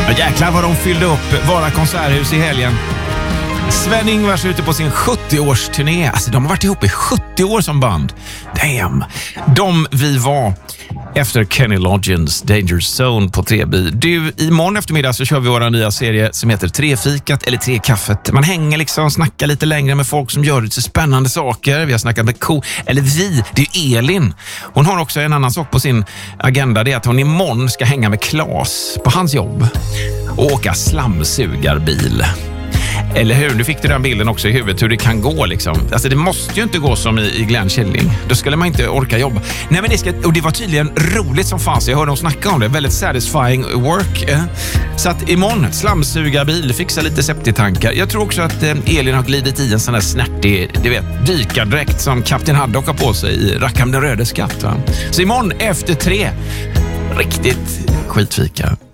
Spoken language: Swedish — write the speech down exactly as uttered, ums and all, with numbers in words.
Ja, jäklar vad de fyllde upp Vara konserthus i helgen. Sven-Ingvars ute på sin sjuttio-årsturné. Alltså de har varit ihop i sjuttio år som band. Damn. De vi var efter Kenny Loggins Danger Zone på tre B. Du, imorgon eftermiddag så kör vi vår nya serie som heter Trefikat eller Trekaffet. Man hänger liksom, snackar lite längre med folk som gör lite spännande saker. Vi har snackat med Ko, eller vi, det är Elin. Hon har också en annan sak på sin agenda. Det är att hon imorgon ska hänga med Claes på hans jobb och åka slamsugarbil. Eller hur? Du fick du den bilden också i huvudet hur det kan gå liksom. Alltså det måste ju inte gå som i, i Glenn Killing. Då skulle man inte orka jobba. Nej men det ska, och det var tydligen roligt som fanns. Jag hörde dem snacka om det. Väldigt satisfying work. Eh. Så att imorgon, slamsugarbil, fixa lite septitankar. Jag tror också att eh, Elin har glidit i en sån där snärtig, du vet, dykardräkt som Kapten Haddock har på sig i Rackham den röde skatt. Va? Så imorgon efter tre, riktigt skitfika.